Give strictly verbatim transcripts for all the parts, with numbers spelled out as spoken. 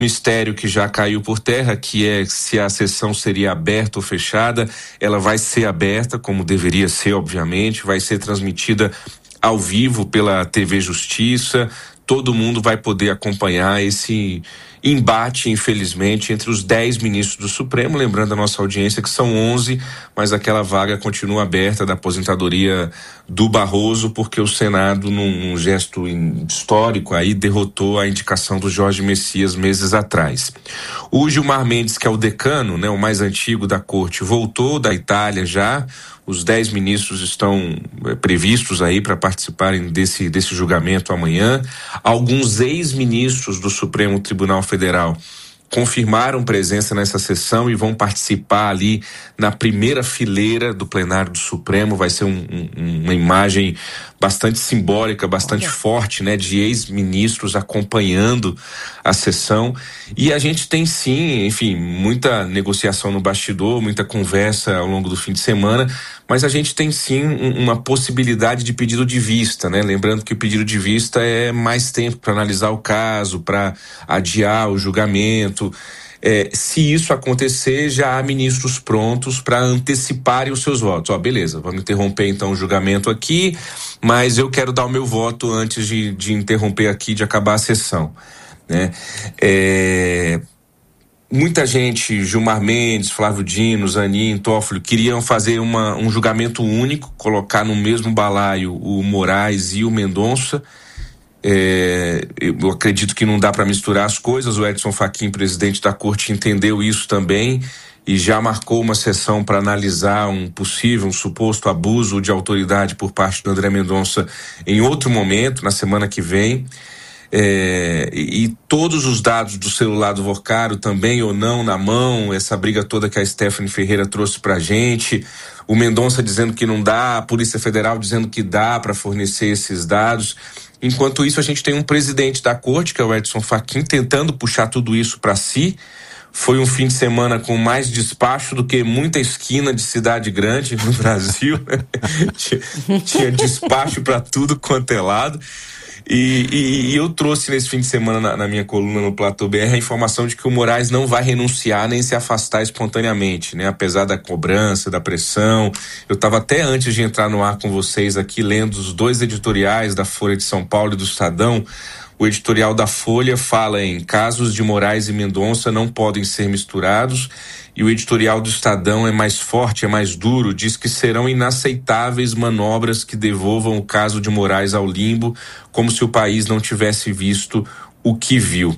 mistério que já caiu por terra, que é se a sessão seria aberta ou fechada. Ela vai ser aberta, como deveria ser, obviamente, vai ser transmitida ao vivo pela T V Justiça. Todo mundo vai poder acompanhar esse embate, infelizmente, entre os dez ministros do Supremo, lembrando a nossa audiência que são onze, mas aquela vaga continua aberta da aposentadoria do Barroso, porque o Senado, num, num gesto histórico aí, derrotou a indicação do Jorge Messias meses atrás. O Gilmar Mendes, que é o decano, né, o mais antigo da corte, voltou da Itália já. Os dez ministros estão é, previstos aí para participarem desse, desse julgamento amanhã. Alguns ex-ministros do Supremo Tribunal Federal confirmaram presença nessa sessão e vão participar ali na primeira fileira do plenário do Supremo. Vai ser um, um, uma imagem bastante simbólica, bastante Olha. forte, né, de ex-ministros acompanhando a sessão. E a gente tem sim, enfim, muita negociação no bastidor, muita conversa ao longo do fim de semana, mas a gente tem sim um, uma possibilidade de pedido de vista, né? Lembrando que o pedido de vista é mais tempo para analisar o caso, para adiar o julgamento. É, se isso acontecer, já há ministros prontos para anteciparem os seus votos. Ó, beleza, vamos interromper então o julgamento aqui, mas eu quero dar o meu voto antes de, de interromper aqui, de acabar a sessão, né? É... Muita gente, Gilmar Mendes, Flávio Dino, Zanin, Toffoli, queriam fazer uma, um julgamento único, colocar no mesmo balaio o Moraes e o Mendonça. É, eu acredito que não dá para misturar as coisas. O Edson Fachin, presidente da corte, entendeu isso também e já marcou uma sessão para analisar um possível, um suposto abuso de autoridade por parte do André Mendonça em outro momento, na semana que vem. É, e, e todos os dados do celular do Vorcaro também ou não na mão, essa briga toda que a Stephanie Ferreira trouxe pra gente, o Mendonça dizendo que não dá, a Polícia Federal dizendo que dá para fornecer esses dados. Enquanto isso, a gente tem um presidente da corte, que é o Edson Fachin, tentando puxar tudo isso para si. Foi um fim de semana com mais despacho do que muita esquina de cidade grande no Brasil. tinha, tinha despacho para tudo quanto é lado. E, e, e eu trouxe nesse fim de semana na, na minha coluna no Platô B R a informação de que o Moraes não vai renunciar nem se afastar espontaneamente, né? Apesar da cobrança, da pressão. Eu estava até antes de entrar no ar com vocês aqui lendo os dois editoriais da Folha de São Paulo e do Estadão. O editorial da Folha fala em casos de Moraes e Mendonça não podem ser misturados, e o editorial do Estadão é mais forte, é mais duro, diz que serão inaceitáveis manobras que devolvam o caso de Moraes ao limbo, como se o país não tivesse visto o que viu.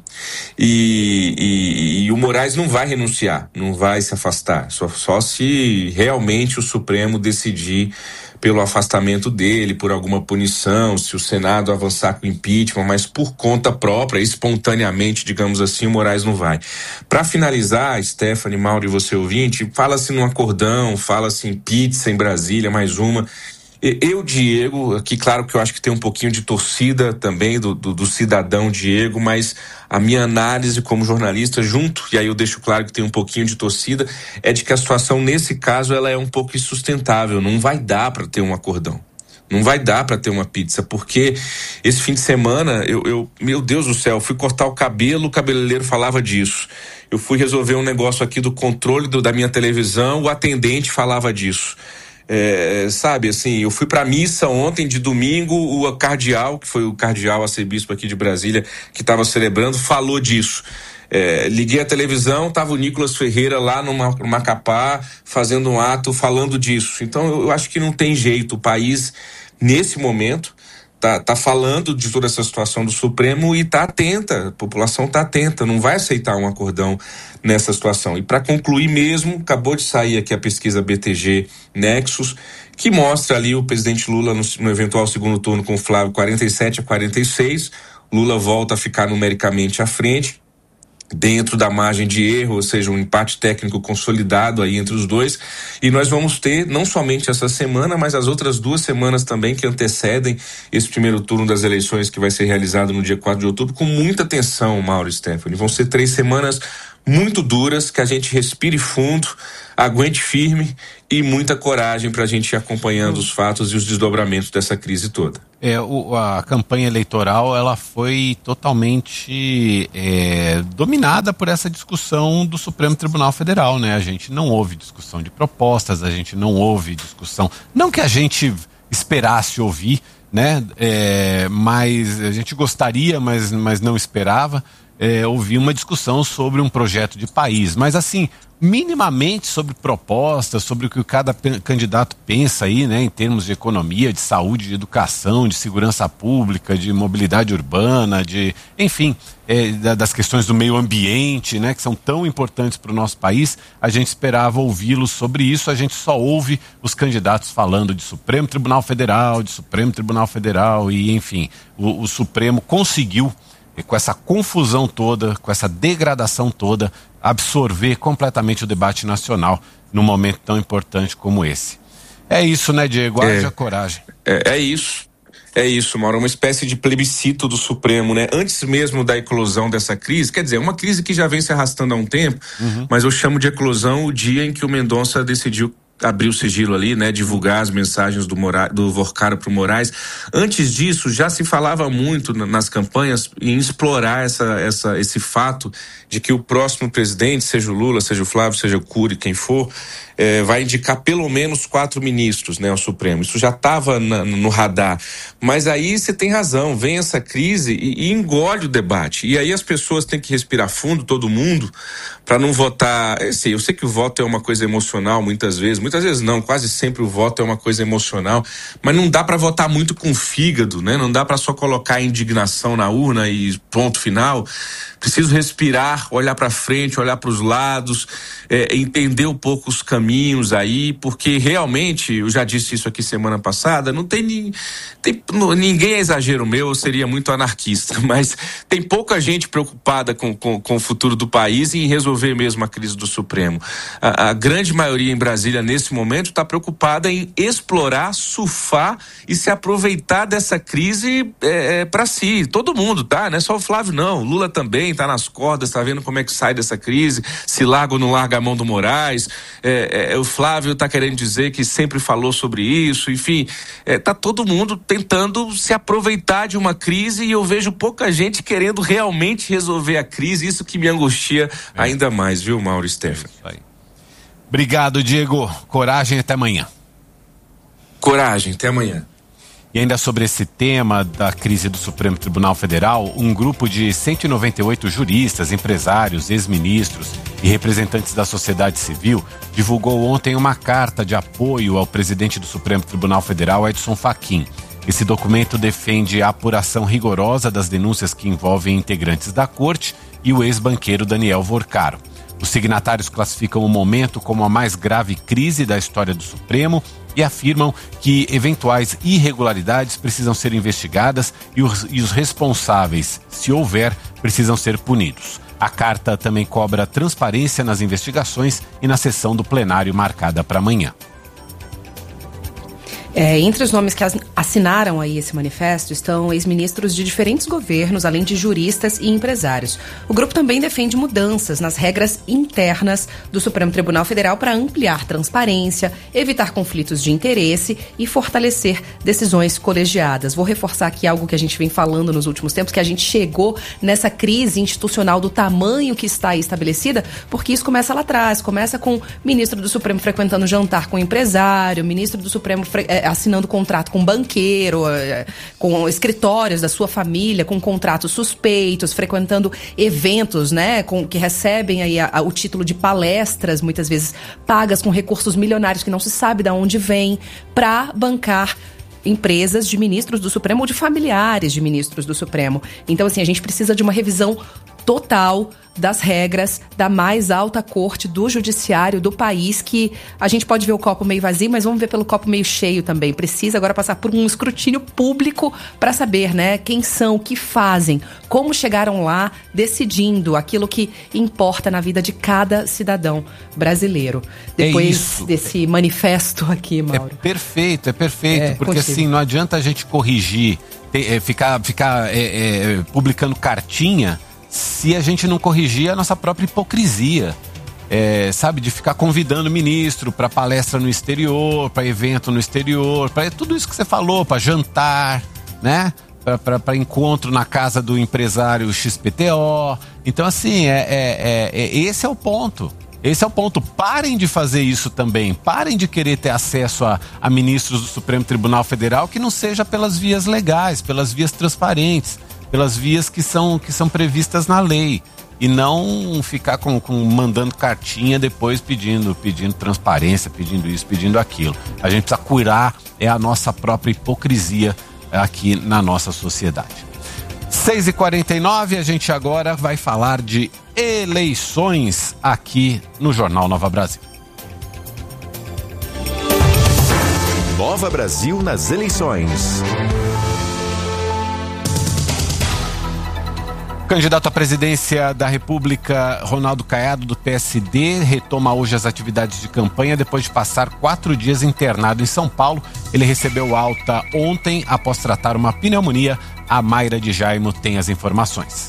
E, e, e o Moraes não vai renunciar, não vai se afastar, só, só se realmente o Supremo decidir pelo afastamento dele, por alguma punição, se o Senado avançar com impeachment, mas por conta própria, espontaneamente, digamos assim, o Moraes não vai. Para finalizar, Stephanie, Mauro e você ouvinte, fala-se num acordão, fala-se em pizza em Brasília, mais uma. Eu, Diego, aqui claro que eu acho que tem um pouquinho de torcida também do, do, do cidadão Diego, mas a minha análise como jornalista junto, e aí eu deixo claro que tem um pouquinho de torcida, é de que a situação nesse caso ela é um pouco insustentável, não vai dar para ter um acordão. Não vai dar para ter uma pizza, porque esse fim de semana, eu, eu, meu Deus do céu, fui cortar o cabelo, o cabeleireiro falava disso. Eu fui resolver um negócio aqui do controle do, da minha televisão, o atendente falava disso. É, sabe, assim, eu fui pra missa ontem de domingo, o cardeal, que foi o cardeal arcebispo aqui de Brasília, que estava celebrando, falou disso. É, liguei a televisão, tava o Nicolas Ferreira lá no Macapá fazendo um ato falando disso. Então eu, eu acho que não tem jeito, o país nesse momento tá, tá falando de toda essa situação do Supremo e tá atenta, a população tá atenta, não vai aceitar um acordão nessa situação. E para concluir mesmo, acabou de sair aqui a pesquisa B T G Nexus, que mostra ali o presidente Lula no, no eventual segundo turno com o Flávio quarenta e sete a quarenta e seis, Lula volta a ficar numericamente à frente, dentro da margem de erro, ou seja, um empate técnico consolidado aí entre os dois, e nós vamos ter não somente essa semana, mas as outras duas semanas também que antecedem esse primeiro turno das eleições que vai ser realizado no dia quatro de outubro, com muita atenção, Mauro e Stephanie. Vão ser três semanas muito duras, que a gente respire fundo. aguente firme e muita coragem para a gente ir acompanhando os fatos e os desdobramentos dessa crise toda. É, o, a campanha eleitoral ela foi totalmente é, dominada por essa discussão do Supremo Tribunal Federal, né? A gente não houve discussão de propostas, a gente não houve discussão, não que a gente esperasse ouvir, né? É, mas a gente gostaria, mas, mas não esperava é, ouvir uma discussão sobre um projeto de país, mas assim, minimamente sobre propostas, sobre o que cada p- candidato pensa aí, né, em termos de economia, de saúde, de educação, de segurança pública, de mobilidade urbana, de, enfim, é, da, das questões do meio ambiente, né, que são tão importantes para o nosso país. A gente esperava ouvi-los sobre isso, a gente só ouve os candidatos falando de Supremo Tribunal Federal, de Supremo Tribunal Federal e, enfim, o, o Supremo conseguiu, com essa confusão toda, com essa degradação toda, absorver completamente o debate nacional num momento tão importante como esse. É isso, né, Diego? Haja é, coragem. É, é isso. É isso, Mauro, uma espécie de plebiscito do Supremo, né? Antes mesmo da eclosão dessa crise, quer dizer, uma crise que já vem se arrastando há um tempo, uhum. mas eu chamo de eclosão o dia em que o Mendonça decidiu abrir o sigilo ali, né, divulgar as mensagens do, Mora, do Vorcaro para o Moraes. Antes disso, já se falava muito nas campanhas em explorar essa, essa, esse fato de que o próximo presidente, seja o Lula, seja o Flávio, seja o Cury, quem for, é, vai indicar pelo menos quatro ministros, né, ao Supremo. Isso já estava no radar. Mas aí você tem razão, vem essa crise e, e engole o debate. E aí as pessoas têm que respirar fundo, todo mundo, para não votar. Eu sei, eu sei que o voto é uma coisa emocional muitas vezes, muitas vezes não, quase sempre o voto é uma coisa emocional, mas não dá para votar muito com fígado, né? Não dá para só colocar a indignação na urna e ponto final. Preciso respirar, olhar para frente, olhar para os lados, é, entender um pouco os caminhos aí, porque realmente, eu já disse isso aqui semana passada, não tem, tem ninguém é exagero meu, eu seria muito anarquista, mas tem pouca gente preocupada com, com, com o futuro do país e em resolver mesmo a crise do Supremo. A, a grande maioria em Brasília, nesse momento, está preocupada em explorar, surfar e se aproveitar dessa crise é, é, para si. Todo mundo, tá? Não é só o Flávio, não. O Lula também tá nas cordas, tá vendo como é que sai dessa crise, se larga ou não larga a mão do Moraes. É, é, o Flávio tá querendo dizer que sempre falou sobre isso, enfim, é, tá todo mundo tentando se aproveitar de uma crise e eu vejo pouca gente querendo realmente resolver a crise, isso que me angustia é. ainda mais, viu, Mauro e Stefan? É Obrigado, Diego. Coragem, até amanhã. Coragem, até amanhã. E ainda sobre esse tema da crise do Supremo Tribunal Federal, um grupo de cento e noventa e oito juristas, empresários, ex-ministros e representantes da sociedade civil divulgou ontem uma carta de apoio ao presidente do Supremo Tribunal Federal, Edson Fachin. Esse documento defende a apuração rigorosa das denúncias que envolvem integrantes da corte e o ex-banqueiro Daniel Vorcaro. Os signatários classificam o momento como a mais grave crise da história do Supremo e afirmam que eventuais irregularidades precisam ser investigadas e os, e os responsáveis, se houver, precisam ser punidos. A carta também cobra transparência nas investigações e na sessão do plenário marcada para amanhã. É, entre os nomes que assinaram aí esse manifesto estão ex-ministros de diferentes governos, além de juristas e empresários. O grupo também defende mudanças nas regras internas do Supremo Tribunal Federal para ampliar transparência, evitar conflitos de interesse e fortalecer decisões colegiadas. Vou reforçar aqui algo que a gente vem falando nos últimos tempos, que a gente chegou nessa crise institucional do tamanho que está aí estabelecida, porque isso começa lá atrás, começa com o ministro do Supremo frequentando jantar com o empresário, o ministro do Supremo fre- é, assinando contrato com banqueiro, com escritórios da sua família, com contratos suspeitos, frequentando eventos, né, com, que recebem aí a, a, o título de palestras, muitas vezes pagas com recursos milionários que não se sabe de onde vem, para bancar empresas de ministros do Supremo ou de familiares de ministros do Supremo. Então, assim, a gente precisa de uma revisão total das regras da mais alta corte do judiciário do país, que a gente pode ver o copo meio vazio, mas vamos ver pelo copo meio cheio também. Precisa agora passar por um escrutínio público para saber, né, quem são, o que fazem, como chegaram lá, decidindo aquilo que importa na vida de cada cidadão brasileiro. Depois é desse manifesto aqui, Mauro. É perfeito, é perfeito, é, porque contigo. Assim, não adianta a gente corrigir, ter, é, ficar, ficar é, é, publicando cartinha se a gente não corrigir a nossa própria hipocrisia. é, sabe, de ficar convidando o ministro para palestra no exterior, para evento no exterior, para tudo isso que você falou, para jantar, né? Para encontro na casa do empresário X P T O. Então, assim, é, é, é, esse é o ponto. Esse é o ponto. Parem de fazer isso também. Parem de querer ter acesso a, a ministros do Supremo Tribunal Federal que não seja pelas vias legais, pelas vias transparentes, pelas vias que são, que são previstas na lei. E não ficar com, com, mandando cartinha depois pedindo, pedindo transparência, pedindo isso, pedindo aquilo. A gente precisa curar é a nossa própria hipocrisia aqui na nossa sociedade. seis e quarenta e nove, a gente agora vai falar de eleições aqui no Jornal Nova Brasil. Nova Brasil nas eleições. O candidato à presidência da República, Ronaldo Caiado, do P S D, retoma hoje as atividades de campanha depois de passar quatro dias internado em São Paulo. Ele recebeu alta ontem após tratar uma pneumonia. A Mayra de Jaimo tem as informações.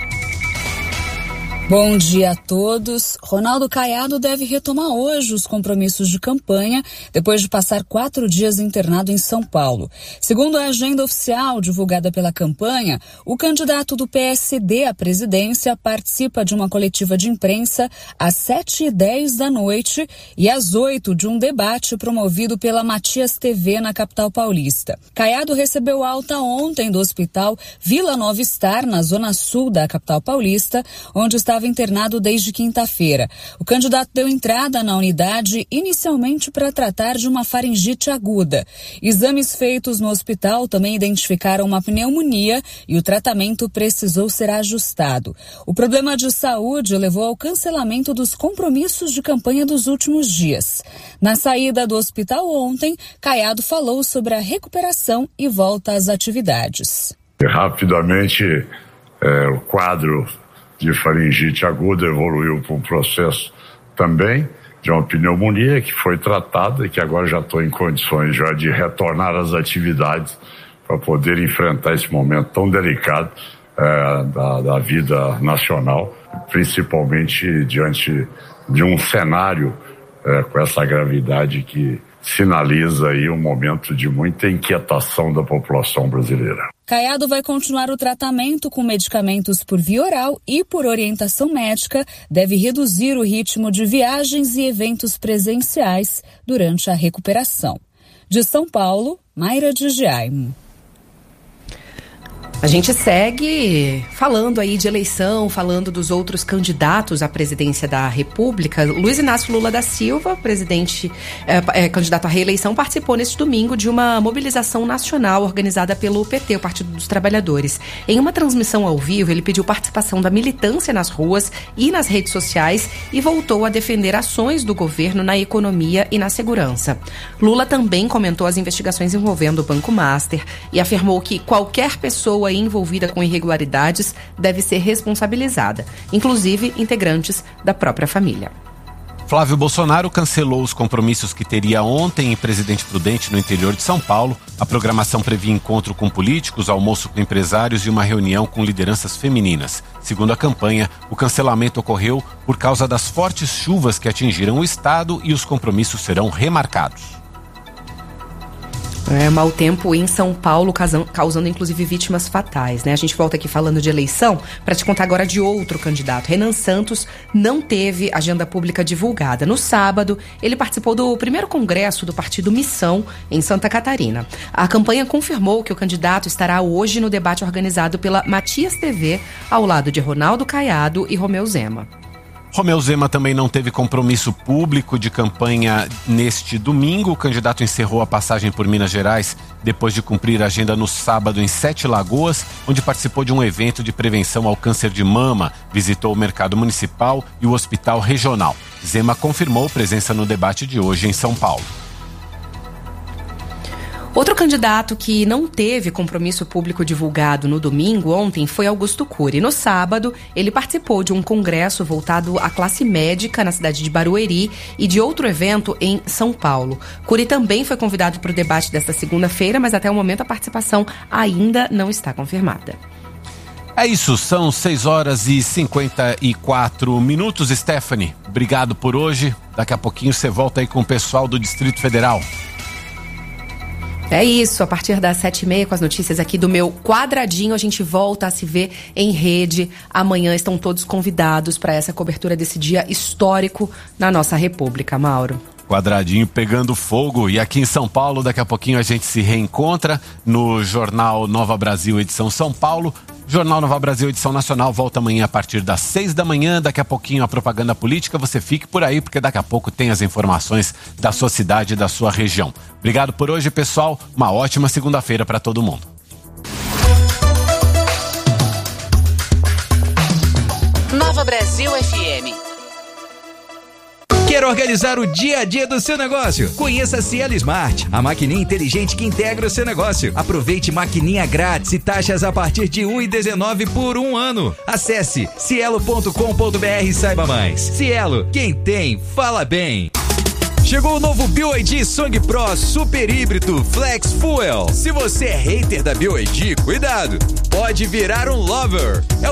Bom dia a todos. Ronaldo Caiado deve retomar hoje os compromissos de campanha depois de passar quatro dias internado em São Paulo. Segundo a agenda oficial divulgada pela campanha, o candidato do P S D à presidência participa de uma coletiva de imprensa às sete e dez da noite e às oito de um debate promovido pela Matias T V na capital paulista. Caiado recebeu alta ontem do hospital Vila Nova Star, na zona sul da capital paulista, onde estava internado desde quinta-feira. O candidato deu entrada na unidade inicialmente para tratar de uma faringite aguda. Exames feitos no hospital também identificaram uma pneumonia e o tratamento precisou ser ajustado. O problema de saúde levou ao cancelamento dos compromissos de campanha dos últimos dias. Na saída do hospital ontem, Caiado falou sobre a recuperação e volta às atividades. Rapidamente, é, o quadro de faringite aguda evoluiu para um processo também de uma pneumonia que foi tratada e que agora já estou em condições já de retornar às atividades para poder enfrentar esse momento tão delicado é, da, da vida nacional, principalmente diante de um cenário é, com essa gravidade que sinaliza aí um momento de muita inquietação da população brasileira. Caiado vai continuar o tratamento com medicamentos por via oral e, por orientação médica, deve reduzir o ritmo de viagens e eventos presenciais durante a recuperação. De São Paulo, Mayra de Jaime. A gente segue falando aí de eleição, falando dos outros candidatos à presidência da República. Luiz Inácio Lula da Silva, presidente, é, é, candidato à reeleição, participou neste domingo de uma mobilização nacional organizada pelo P T, o Partido dos Trabalhadores. Em uma transmissão ao vivo, ele pediu participação da militância nas ruas e nas redes sociais e voltou a defender ações do governo na economia e na segurança. Lula também comentou as investigações envolvendo o Banco Master e afirmou que qualquer pessoa envolvida com irregularidades deve ser responsabilizada, inclusive integrantes da própria família. Flávio Bolsonaro cancelou os compromissos que teria ontem em Presidente Prudente, no interior de São Paulo. A programação previa encontro com políticos, almoço com empresários e uma reunião com lideranças femininas. Segundo a campanha, o cancelamento ocorreu por causa das fortes chuvas que atingiram o estado e os compromissos serão remarcados. É, mau tempo em São Paulo, causando, causando inclusive vítimas fatais, né? A gente volta aqui falando de eleição para te contar agora de outro candidato. Renan Santos não teve agenda pública divulgada. No sábado, ele participou do primeiro congresso do partido Missão, em Santa Catarina. A campanha confirmou que o candidato estará hoje no debate organizado pela Matias T V, ao lado de Ronaldo Caiado e Romeu Zema. Romeu Zema também não teve compromisso público de campanha neste domingo. O candidato encerrou a passagem por Minas Gerais depois de cumprir a agenda no sábado em Sete Lagoas, onde participou de um evento de prevenção ao câncer de mama, visitou o mercado municipal e o hospital regional. Zema confirmou presença no debate de hoje em São Paulo. Outro candidato que não teve compromisso público divulgado no domingo ontem foi Augusto Cury. No sábado, ele participou de um congresso voltado à classe médica na cidade de Barueri e de outro evento em São Paulo. Cury também foi convidado para o debate desta segunda-feira, mas até o momento a participação ainda não está confirmada. É isso, são seis horas e cinquenta e quatro minutos. Stephanie, obrigado por hoje. Daqui a pouquinho você volta aí com o pessoal do Distrito Federal. É isso, a partir das sete e meia, com as notícias aqui do meu quadradinho, a gente volta a se ver em rede. Amanhã estão todos convidados para essa cobertura desse dia histórico na nossa República, Mauro. Quadradinho pegando fogo, e aqui em São Paulo daqui a pouquinho a gente se reencontra no Jornal Nova Brasil, edição São Paulo. Jornal Nova Brasil, edição nacional, volta amanhã a partir das seis da manhã. Daqui a pouquinho a propaganda política. Você fique por aí, porque daqui a pouco tem as informações da sua cidade e da sua região. Obrigado por hoje, pessoal. Uma ótima segunda-feira para todo mundo. Nova Brasil F M. Quer organizar o dia a dia do seu negócio? Conheça a Cielo Smart, a maquininha inteligente que integra o seu negócio. Aproveite maquininha grátis e taxas a partir de um real e dezenove centavos por um ano. Acesse cielo ponto com ponto br e saiba mais. Cielo, quem tem, fala bem. Chegou o novo B Y D Song Pro Super Híbrido Flex Fuel. Se você é hater da B Y D, cuidado, pode virar um lover. É